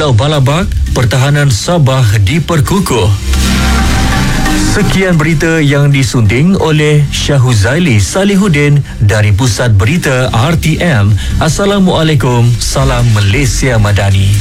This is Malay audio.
Pulau Balabak, pertahanan Sabah diperkukuh. Sekian berita yang disunting oleh Syahuzaili Salihuddin dari Pusat Berita RTM. Assalamualaikum, salam Malaysia Madani.